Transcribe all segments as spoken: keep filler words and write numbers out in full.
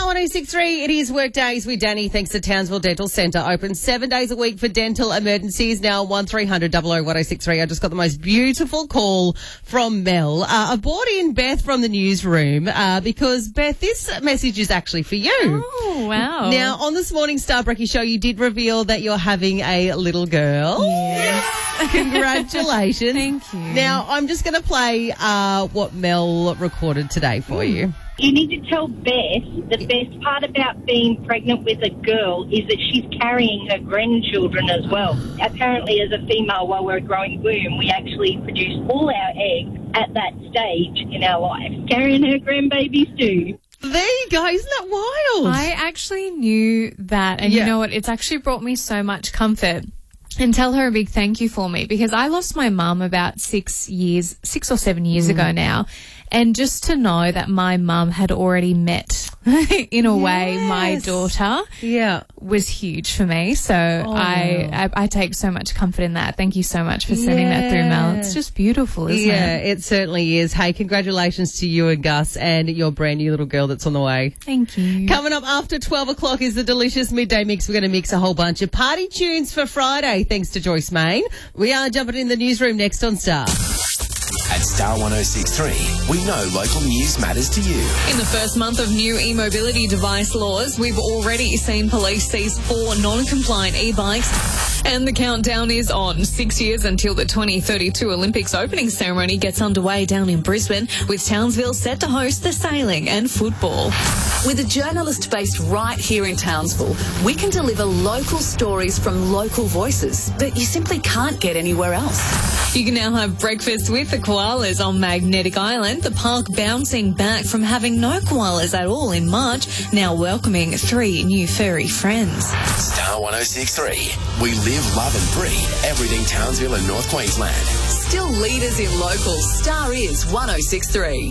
one oh six point three, it is Workdays with Danny. Thanks to Townsville Dental Centre. Open seven days a week for dental emergencies. Now one three hundred, double oh one oh six three. I just got the most beautiful call from Mel. Uh, I brought in Beth from the newsroom uh, because, Beth, this message is actually for you. Oh, wow. Now, on this morning Star Brekkie show, you did reveal that you're having a little girl. Yes. Congratulations. Thank you. Now, I'm just going to play uh, what Mel recorded today for you. You need to tell Beth the best part about being pregnant with a girl is that she's carrying her grandchildren as well. Apparently, as a female, while we're a growing womb, we actually produce all our eggs at that stage in our life, carrying her grandbabies too. There you go. Isn't that wild? I actually knew that, and Yeah. you know what? It's actually brought me so much comfort. And tell her a big thank you for me, because I lost my mum about six years, six or seven years mm. ago now. And just to know that my mum had already met, in a yes. way, my daughter yeah. was huge for me. So oh. I, I I take so much comfort in that. Thank you so much for sending yeah. that through, Mel. It's just beautiful, isn't yeah, it? Yeah, it certainly is. Hey, congratulations to you and Gus and your brand new little girl that's on the way. Thank you. Coming up after twelve o'clock is the delicious midday mix. We're going to mix a whole bunch of party tunes for Friday, thanks to Joyce Main. We are jumping in the newsroom next on Star. At Star one oh six point three, we know local news matters to you. In the first month of new e-mobility device laws, we've already seen police seize four non-compliant e-bikes. And the countdown is on. Six years until the twenty thirty-two Olympics opening ceremony gets underway down in Brisbane, with Townsville set to host the sailing and football. With a journalist based right here in Townsville, we can deliver local stories from local voices that you simply can't get anywhere else. You can now have breakfast with the koalas on Magnetic Island. The park bouncing back from having no koalas at all in March, now welcoming three new furry friends. Star one oh six point three. We live, love and breathe everything Townsville and North Queensland. Still leaders in locals. Star is one oh six point three.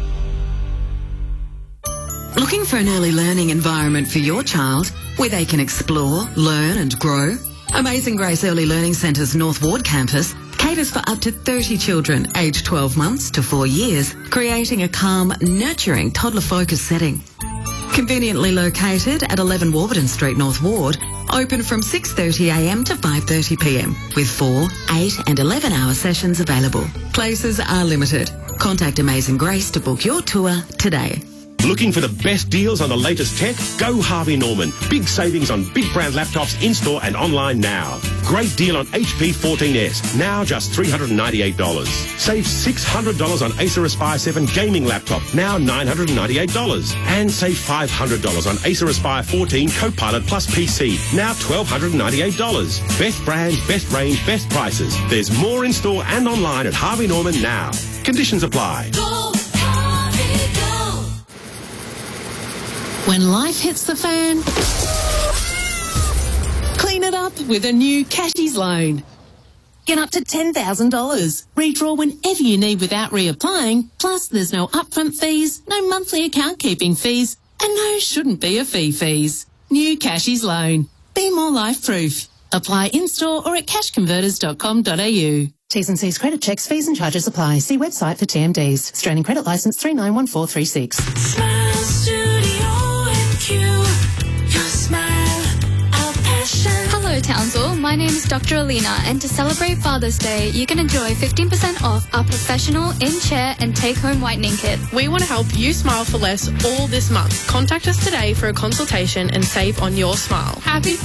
Looking for an early learning environment for your child where they can explore, learn and grow? Amazing Grace Early Learning Centre's North Ward campus caters for up to thirty children aged twelve months to four years, creating a calm, nurturing, toddler-focused setting. Conveniently located at eleven Warburton Street, North Ward, open from six thirty a m to five thirty p m with four, eight and eleven hour sessions available. Places are limited. Contact Amazing Grace to book your tour today. Looking for the best deals on the latest tech? Go Harvey Norman. Big savings on big brand laptops in-store and online now. Great deal on H P fourteen S, now just three hundred ninety-eight dollars. Save six hundred dollars on Acer Aspire seven gaming laptop, now nine hundred ninety-eight dollars. And save five hundred dollars on Acer Aspire fourteen Copilot Plus P C, now one thousand two hundred ninety-eight dollars. Best brands, best range, best prices. There's more in-store and online at Harvey Norman now. Conditions apply. Go, Harvey, go. When life hits the fan, clean it up with a new Cashies loan. Get up to ten thousand dollars. Redraw whenever you need without reapplying. Plus, there's no upfront fees, no monthly account keeping fees, and no shouldn't be a fee fees. New Cashies loan. Be more life-proof. Apply in-store or at cash converters dot com dot a u. T's and C's credit checks, fees and charges apply. See website for T M Ds. Australian Credit Licence three nine one four three six. Smile Studio and Q. Your smile, our passion. Hello Townsville, my name is Doctor Alina, and to celebrate Father's Day, you can enjoy fifteen percent off our professional in-chair and take-home whitening kit. We want to help you smile for less all this month. Contact us today for a consultation and save on your smile. Happy Father's